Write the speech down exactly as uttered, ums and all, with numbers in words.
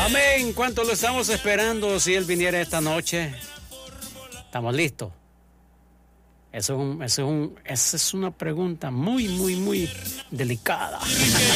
Amén. ¿Cuánto lo estamos esperando si Él viniera esta noche? ¿Estamos listos? Eso es, un, eso, es un, esa es una pregunta muy, muy, muy delicada.